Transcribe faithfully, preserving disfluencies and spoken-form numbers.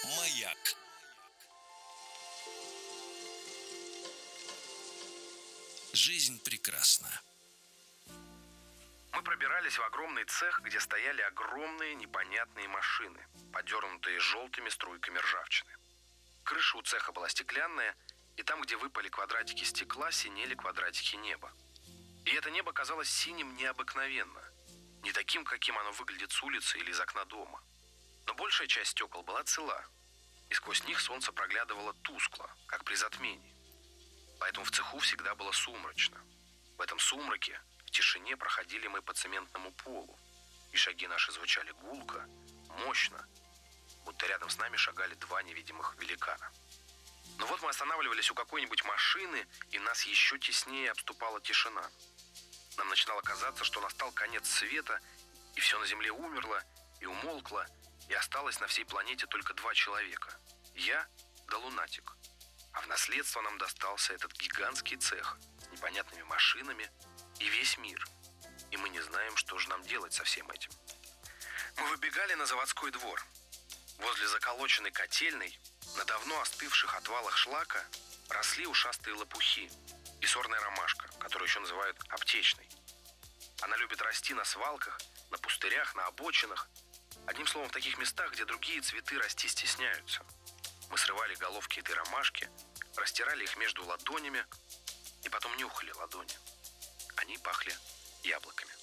Маяк. Жизнь прекрасна. Мы пробирались в огромный цех, где стояли огромные непонятные машины, подернутые желтыми струйками ржавчины. Крыша у цеха была стеклянная, и там, где выпали квадратики стекла, синели квадратики неба. И это небо казалось синим необыкновенно, не таким, каким оно выглядит с улицы или из окна дома. Но большая часть стекол была цела, и сквозь них солнце проглядывало тускло, как при затмении. Поэтому в цеху всегда было сумрачно. В этом сумраке, в тишине проходили мы по цементному полу, и шаги наши звучали гулко, мощно, будто рядом с нами шагали два невидимых великана. Но вот мы останавливались у какой-нибудь машины, и нас еще теснее обступала тишина. Нам начинало казаться, что настал конец света, и все на земле умерло и умолкло, и осталось на всей планете только два человека – я да лунатик. А в наследство нам достался этот гигантский цех с непонятными машинами и весь мир. И мы не знаем, что же нам делать со всем этим. Мы выбегали на заводской двор. Возле заколоченной котельной, на давно остывших отвалах шлака, росли ушастые лопухи и сорная ромашка, которую еще называют аптечной. Она любит расти на свалках, на пустырях, на обочинах. Одним словом, в таких местах, где другие цветы расти стесняются. Мы срывали головки этой ромашки, растирали их между ладонями и потом нюхали ладони. Они пахли яблоками.